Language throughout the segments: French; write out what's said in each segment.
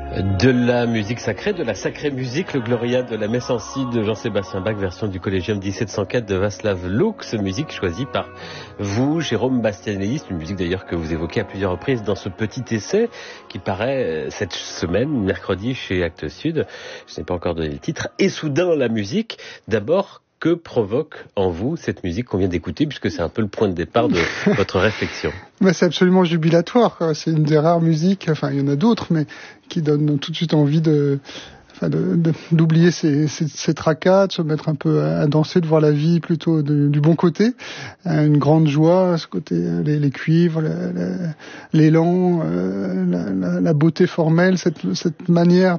De la musique sacrée, de la sacrée musique, le Gloria de la messe en si de Jean-Sébastien Bach, version du Collegium 1704 de Václav Lux, musique choisie par vous, Jérôme Bastianelli, une musique d'ailleurs que vous évoquez à plusieurs reprises dans ce petit essai qui paraît cette semaine, mercredi, chez Actes Sud. Je n'ai pas encore donné le titre. Et soudain, la musique, d'abord, que provoque en vous cette musique qu'on vient d'écouter, puisque c'est un peu le point de départ de votre réflexion? C'est absolument jubilatoire, quoi. C'est une des rares musiques, enfin il y en a d'autres, mais qui donne tout de suite envie d'oublier ses tracas, de se mettre un peu à danser, de voir la vie plutôt du bon côté. Une grande joie, ce côté, les cuivres, l'élan, la beauté formelle, cette manière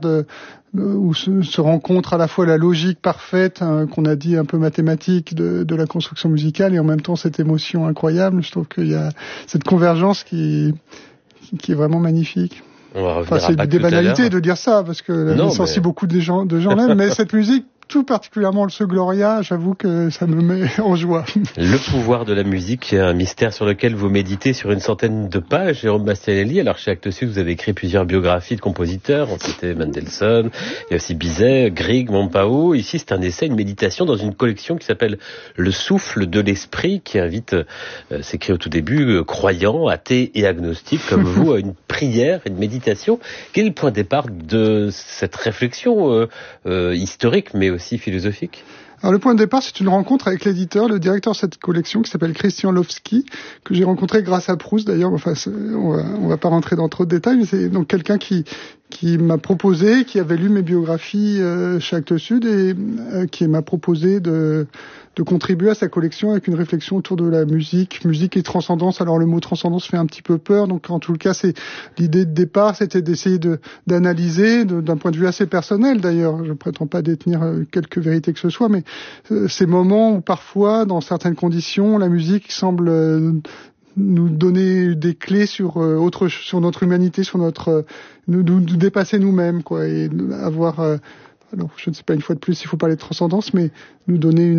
où se rencontre à la fois la logique parfaite, qu'on a dit un peu mathématique de la construction musicale, et en même temps cette émotion incroyable. Je trouve qu'il y a cette convergence qui est vraiment magnifique. On va revenir c'est des banalités de dire ça, parce que la naissance, beaucoup de gens l'aiment, mais cette musique, tout particulièrement ce Gloria, j'avoue que ça me met en joie. Le pouvoir de la musique, un mystère sur lequel vous méditez sur une centaine de pages, Jérôme Bastianelli. Alors chez Actes Sud, vous avez écrit plusieurs biographies de compositeurs, on citait Mendelssohn, il y a aussi Bizet, Grieg, Montpau. Ici, c'est un essai, une méditation dans une collection qui s'appelle Le souffle de l'esprit, qui invite, c'est écrit au tout début, croyants, athées et agnostiques comme vous, à une prière, une méditation. Quel est le point de départ de cette réflexion historique, mais aussi philosophique? Alors le point de départ, c'est une rencontre avec l'éditeur, le directeur de cette collection qui s'appelle Christian Lowski, que j'ai rencontré grâce à Proust d'ailleurs. Enfin, on va pas rentrer dans trop de détails, mais c'est donc quelqu'un qui m'a proposé, qui avait lu mes biographies chez Actes Sud et qui m'a proposé de contribuer à sa collection avec une réflexion autour de la musique et transcendance. Alors le mot transcendance fait un petit peu peur, donc en tout cas, c'est l'idée de départ, c'était d'essayer d'analyser d'un point de vue assez personnel d'ailleurs. Je prétends pas détenir quelque vérité que ce soit, mais ces moments où parfois, dans certaines conditions, la musique semble nous donner des clés sur notre humanité, sur nous dépasser nous-mêmes, quoi, et avoir alors je ne sais pas, une fois de plus, il faut parler de transcendance, mais nous donner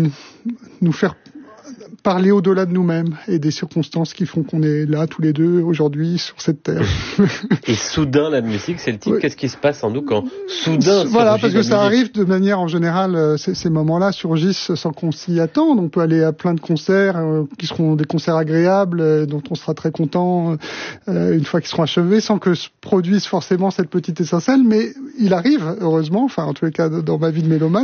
nous faire parler au-delà de nous-mêmes et des circonstances qui font qu'on est là tous les deux aujourd'hui sur cette terre. Et soudain la musique, c'est le titre. Oui. Qu'est-ce qui se passe en nous quand soudain voilà, parce que ça arrive de manière en général, ces moments-là surgissent sans qu'on s'y attende. On peut aller à plein de concerts qui seront des concerts agréables, dont on sera très content une fois qu'ils seront achevés, sans que se produise forcément cette petite étincelle. Mais il arrive, heureusement, enfin en tous les cas dans ma vie de mélomane,